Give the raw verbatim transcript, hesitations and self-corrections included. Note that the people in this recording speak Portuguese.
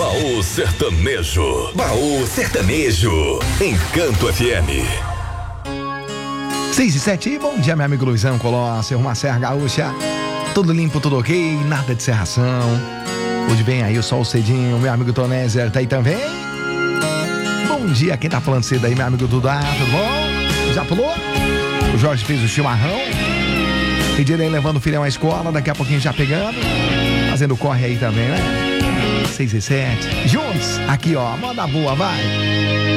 Baú Sertanejo. Baú Sertanejo. Encanto F M. seis e sete, bom dia, meu amigo Luizão Colossi, uma Serra Gaúcha. Tudo limpo, tudo ok, nada de serração. Hoje vem aí o sol cedinho, meu amigo Tonézer tá aí também. Bom dia, quem tá falando cedo aí, meu amigo Dudá, tudo bom? Já pulou? O Jorge fez o chimarrão. Pedindo aí, levando o filhão à escola, daqui a pouquinho já pegando. Fazendo corre aí também, né? seis e sete, juntos, aqui ó, moda boa, vai.